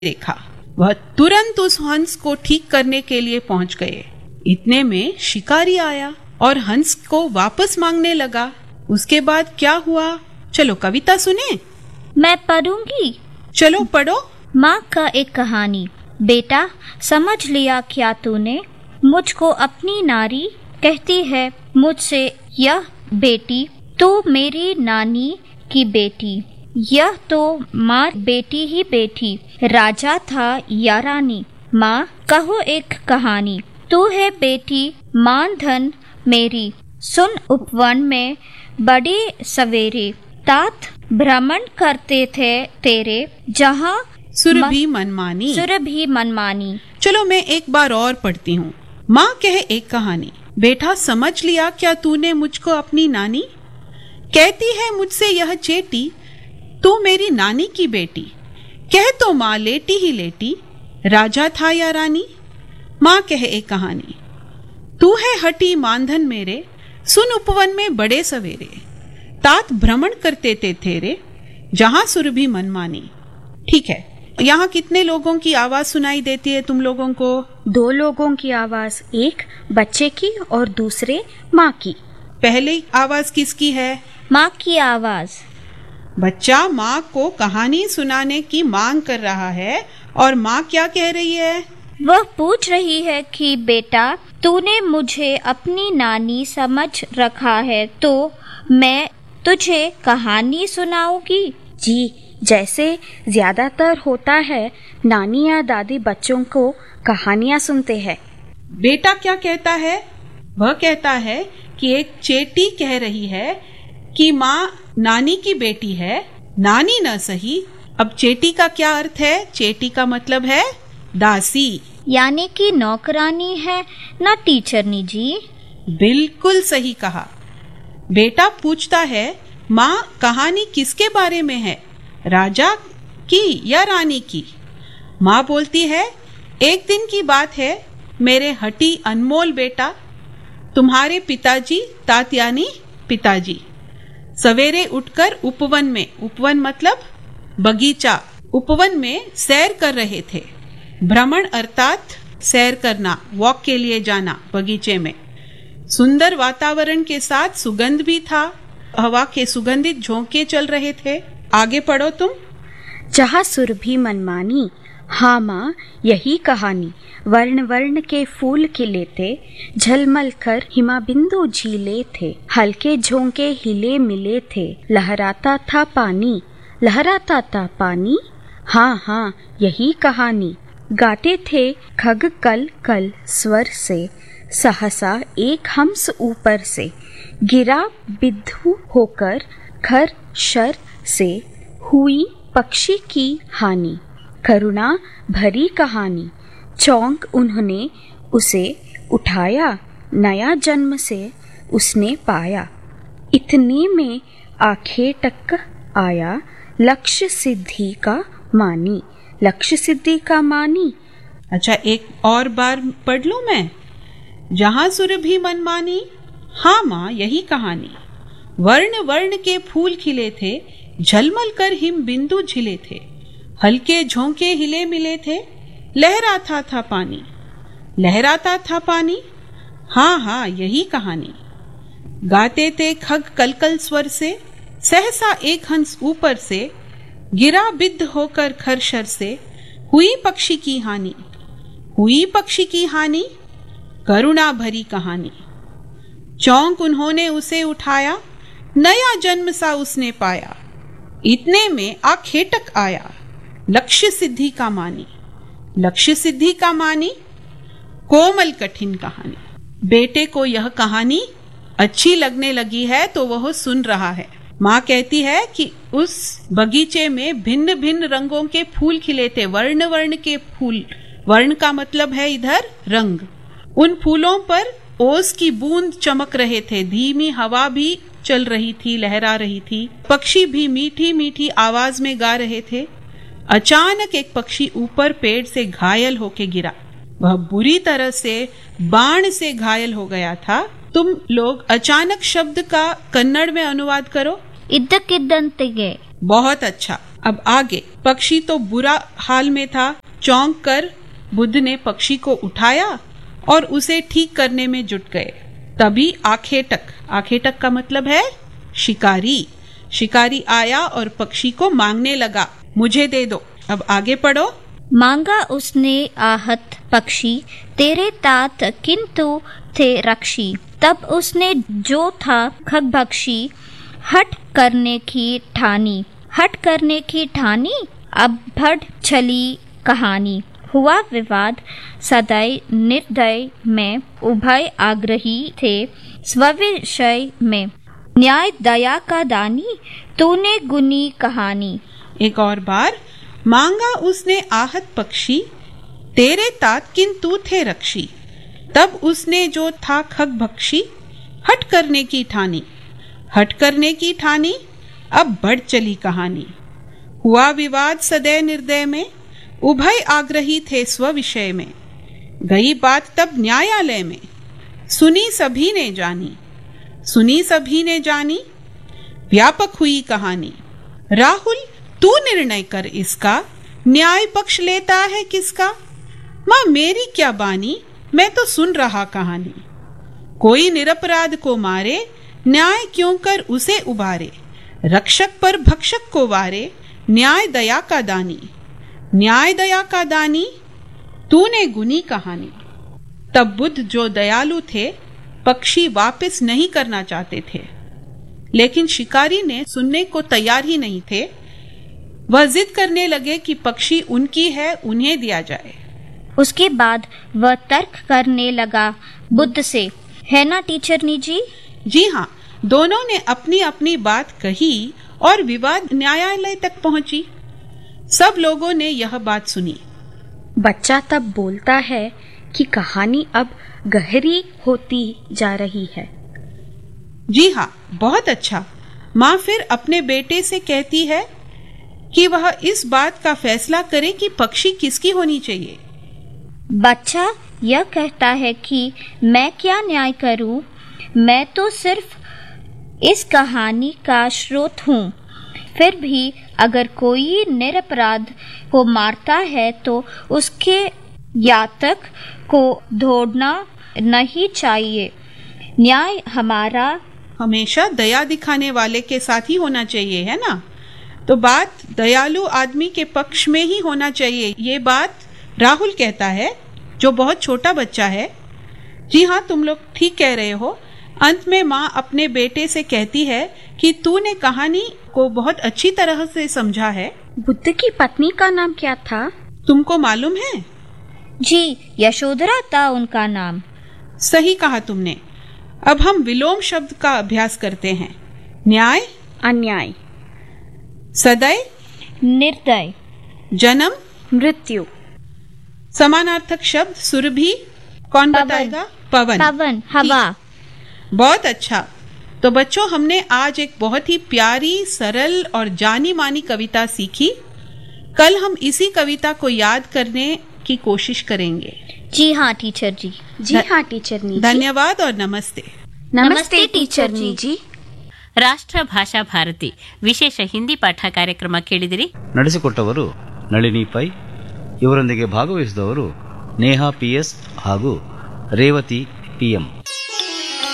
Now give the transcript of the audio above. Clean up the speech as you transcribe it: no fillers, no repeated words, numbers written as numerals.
देखा। वह तुरंत उस हंस को ठीक करने के लिए पहुंच गए। इतने में शिकारी आया और हंस को वापस मांगने लगा। उसके बाद क्या हुआ, चलो कविता सुने। मैं पढ़ूंगी। चलो पढ़ो। माँ का एक कहानी। बेटा, समझ लिया क्या तूने? मुझको अपनी नारी कहती है, मुझसे यह बेटी तो मेरी नानी की बेटी, यह तो माँ बेटी ही बेटी, राजा था या रानी। माँ कहो एक कहानी, तू है बेटी मान धन मेरी, सुन उपवन में बड़े सवेरे, तात भ्रमण करते थे तेरे, जहाँ सुरभि मनमानी। सुरभि मनमानी। चलो मैं एक बार और पढ़ती हूँ। माँ कहे एक कहानी। बेटा, समझ लिया क्या तूने मुझको अपनी नानी कहती है, मुझसे यह चेटी तू मेरी नानी की बेटी, कह तो माँ लेटी ही लेटी, राजा था या रानी। माँ कहे एक कहानी। तू है हटी मानधन मेरे, सुन उपवन में बड़े सवेरे, तात भ्रमण करते थे तेरे, जहां सुरभि मनमानी। ठीक है, यहाँ कितने लोगों की आवाज सुनाई देती है तुम लोगों को? 2 लोगों की आवाज, एक बच्चे की और दूसरे माँ की। पहले आवाज किसकी है? माँ की आवाज। बच्चा माँ को कहानी सुनाने की मांग कर रहा है और माँ क्या कह रही है? वह पूछ रही है कि बेटा, तूने मुझे अपनी नानी समझ रखा है तो मैं तुझे कहानी सुनाऊंगी। जी, जैसे ज्यादातर होता है, नानी या दादी बच्चों को कहानियाँ सुनते हैं। बेटा क्या कहता है? वह कहता है कि एक चेटी कह रही है कि माँ नानी की बेटी है, नानी न सही। अब चेटी का क्या अर्थ है? चेटी का मतलब है दासी, यानी कि नौकरानी है ना टीचरनी जी। बिल्कुल सही कहा। बेटा पूछता है, माँ कहानी किसके बारे में है, राजा की या रानी की? माँ बोलती है, एक दिन की बात है मेरे हटी अनमोल बेटा, तुम्हारे पिताजी, तात यानी पिताजी, सवेरे उठकर उपवन में, उपवन मतलब बगीचा, उपवन में सैर कर रहे थे। भ्रमण अर्थात सैर करना, वॉक के लिए जाना बगीचे में। सुंदर वातावरण के साथ सुगंध भी था, हवा के सुगंधित झोंके चल रहे थे। आगे पढ़ो तुम। जहाँ सुरभि मनमानी, हाँ माँ यही कहानी, वर्ण वर्ण के फूल खिले थे, झलमल कर हिमाबिंदु झीले थे, हल्के झोंके हिले मिले थे, लहराता था पानी, लहराता था पानी, हाँ हाँ यही कहानी। गाते थे खग कल कल स्वर से, सहसा एक हंस ऊपर से, गिरा बिद्धू होकर खर शर से, हुई पक्षी की हानि, करुणा भरी कहानी, चौंक उन्होंने उसे उठाया, नया जन्म से उसने पाया, इतने में आंखें टक आया, लक्ष्य सिद्धि का मानी, लक्ष्य सिद्धि का मानी। अच्छा, एक और बार पढ़ लूं मैं। जहां सुरभि मनमानी, हाँ माँ यही कहानी, वर्ण वर्ण के फूल खिले थे, झलमल कर हिम बिंदु झिले थे, हल्के झोंके हिले मिले थे, लहराता था पानी, लहराता था पानी, हाँ हाँ यही कहानी। गाते थे खग कलकल स्वर से, सहसा एक हंस ऊपर से, गिरा बिद्ध होकर खरशर से, हुई पक्षी की हानि, हुई पक्षी की हानि, करुणा भरी कहानी, चौंक उन्होंने उसे उठाया, नया जन्म सा उसने पाया, इतने में आखेटक आया, लक्ष्य सिद्धि का मानी, लक्ष्य सिद्धि का मानी, कोमल कठिन कहानी। बेटे को यह कहानी अच्छी लगने लगी है तो वह सुन रहा है। माँ कहती है कि उस बगीचे में भिन्न भिन्न रंगों के फूल खिले थे, वर्ण वर्ण के फूल, वर्ण का मतलब है इधर रंग। उन फूलों पर ओस की बूंद चमक रहे थे, धीमी हवा भी चल रही थी, लहरा रही थी, पक्षी भी मीठी मीठी आवाज में गा रहे थे। अचानक एक पक्षी ऊपर पेड़ से घायल होके गिरा। वह बुरी तरह से बाण से घायल हो गया था। तुम लोग अचानक शब्द का कन्नड़ में अनुवाद करो। इद्दक्किद्दंतिगे। बहुत अच्छा। अब आगे। पक्षी तो बुरा हाल में था। चौंक कर बुद्ध ने पक्षी को उठाया और उसे ठीक करने में जुट गए। तभी आखेटक का मतलब है शिकारी। शिकारी आया और पक्षी को मांगने लगा, मुझे दे दो। अब आगे पढ़ो। मांगा उसने आहत पक्षी, तेरे तात किंतु थे रक्षी। तब उसने जो था खगभक्षी, हट करने की ठानी। हट करने की ठानी, अब बढ़ चली कहानी। हुआ विवाद सदैव निर्दय में, उभय आग्रही थे स्विषय में। न्याय दया का दानी, तूने गुनी कहानी। एक और बार। मांगा उसने आहत पक्षी, तेरे तात किंतु थे रक्षी। तब उसने जो था खगभक्षी, हट करने की ठानी। हट करने की ठानी, अब बढ़ चली कहानी। हुआ विवाद सदैव निर्दय में, उभय आग्रही थे स्विषय में। गई बात तब न्यायालय में, सुनी सभी ने जानी। सुनी सभी ने जानी, व्यापक हुई कहानी। राहुल तू निर्णय कर इसका, न्याय पक्ष लेता है किसका। माँ मेरी क्या बानी, मैं तो सुन रहा कहानी। कोई निरपराध को मारे, न्याय क्यों कर उसे उबारे। रक्षक पर भक्षक को वारे, न्याय दया का दानी। न्याय दया का दानी, तूने गुनी कहानी। तब बुद्ध जो दयालु थे, पक्षी वापस नहीं करना चाहते थे, लेकिन शिकारी ने सुनने को तैयार ही नहीं थे। वह जिद करने लगे कि पक्षी उनकी है, उन्हें दिया जाए। उसके बाद वह तर्क करने लगा बुद्ध से, है ना टीचरनी जी? जी हाँ, दोनों ने अपनी अपनी बात कही और विवाद न्यायालय तक पहुंची। सब लोगों ने यह बात सुनी। बच्चा तब बोलता है कि कहानी अब गहरी होती जा रही है। जी हाँ, बहुत अच्छा। माँ फिर अपने बेटे से कहती है कि वह इस बात का फैसला करे कि पक्षी किसकी होनी चाहिए। बच्चा यह कहता है कि मैं क्या न्याय करूं, मैं तो सिर्फ इस कहानी का स्रोत हूँ। फिर भी अगर कोई निरपराध को मारता है तो उसके यातक को ढूंढना नहीं चाहिए। न्याय हमारा हमेशा दया दिखाने वाले के साथ ही होना चाहिए, है ना। तो बात दयालु आदमी के पक्ष में ही होना चाहिए। ये बात राहुल कहता है, जो बहुत छोटा बच्चा है। जी हाँ, तुम लोग ठीक कह रहे हो। अंत में माँ अपने बेटे से कहती है कि तूने कहानी को बहुत अच्छी तरह से समझा है। बुद्ध की पत्नी का नाम क्या था? तुमको मालूम है? जी, यशोधरा था उनका नाम। सही कहा तुमने। अब हम विलोम शब्द का अभ्यास करते हैं। न्याय, अन्याय। सदैव, निर्दय। जन्म, मृत्यु। समानार्थक शब्द सुरभि। कौन पवन। बताएगा? पवन। पवन, हवा। बहुत अच्छा। तो बच्चों, हमने आज एक बहुत ही प्यारी, सरल और जानी मानी कविता सीखी। कल हम इसी कविता को याद करने की कोशिश करेंगे। जी हाँ टीचर जी। जी हाँ टीचरनी जी। धन्यवाद और नमस्ते। नमस्ते टीचरनी जी। ರಾಷ್ಟ್ರ ಭಾಷಾ ಭಾರತಿ ವಿಶೇಷ ಹಿಂದಿ ಪಾಠ ಕಾರ್ಯಕ್ರಮ ಕೇಳಿದಿರಿ. ನಡೆಸಿಕೊಟ್ಟವರು ನಳಿನಿ ಪೈ. ಇವರೊಂದಿಗೆ ಭಾಗವಹಿಸಿದವರು ನೇಹಾ PS ಹಾಗೂ ರೇವತಿ PM.